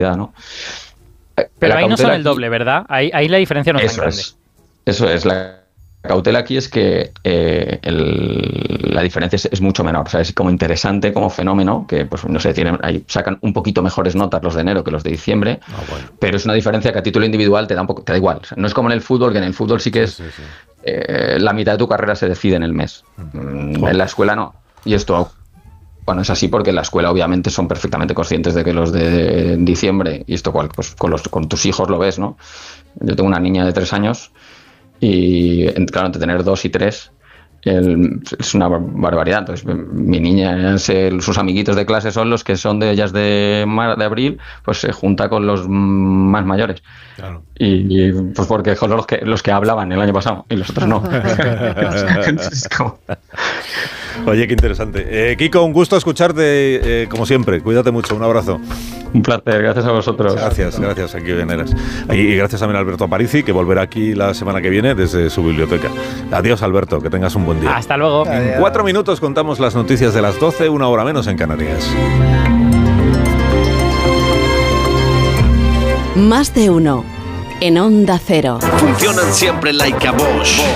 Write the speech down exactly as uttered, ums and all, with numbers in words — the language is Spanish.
¿no? Pero ahí no son el doble, ¿verdad? Ahí, ahí la diferencia no es tan grande. Es, eso es, la cautela aquí es que eh, el, la diferencia es, es mucho menor, o sea, es como interesante, como fenómeno, que pues no sé, tienen, ahí sacan un poquito mejores notas los de enero que los de diciembre, Ah, bueno. pero es una diferencia que a título individual te da un poco, te da igual, o sea, no es como en el fútbol, que en el fútbol sí que Sí, es sí, sí. eh, la mitad de tu carrera se decide en el mes, mm, en la escuela no, y esto... Bueno, es así porque en la escuela obviamente son perfectamente conscientes de que los de diciembre, y esto cual, pues con, los, con tus hijos lo ves, ¿no? Yo tengo una niña de tres años y, claro, entre tener dos y tres el, es una barbaridad. Entonces, mi niña, se, sus amiguitos de clase son los que son de ellas de, mar, de abril, pues se junta con los más mayores. Claro. Y, y pues porque son los que, los que hablaban el año pasado y los otros no. Es como... Oye, qué interesante. Eh, Kiko, un gusto escucharte, eh, como siempre. Cuídate mucho, un abrazo. Un placer, gracias a vosotros. Gracias, gracias, aquí veneras. Y gracias también a Alberto Aparici, que volverá aquí la semana que viene desde su biblioteca. Adiós, Alberto, que tengas un buen día. Hasta luego. En cuatro minutos contamos las noticias de las doce, una hora menos en Canarias. Más de uno en Onda Cero. Funcionan siempre like a Bosch.